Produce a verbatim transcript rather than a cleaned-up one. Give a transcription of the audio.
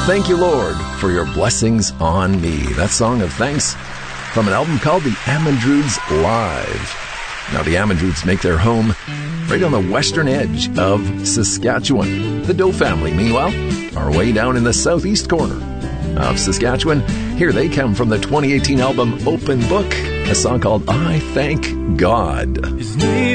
Thank you, Lord, for your blessings on me. That song of thanks from an album called The Amadrouds Live. Now, the Amadrouds make their home right on the western edge of Saskatchewan. The Doe family, meanwhile, are way down in the southeast corner of Saskatchewan. Here they come from the twenty eighteen album Open Book, a song called I Thank God. His name